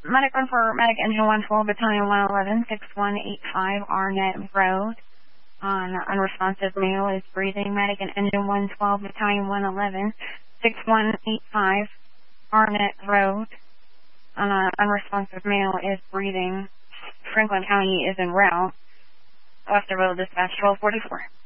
Medic 1 for Medic Engine 112, Battalion 111, 6185 Arnett Road. Unresponsive male is breathing. Medic and Engine 112, Battalion 111, 6185 Arnett Road. Unresponsive male is breathing. Franklin County is en route. Western Dispatch 1244.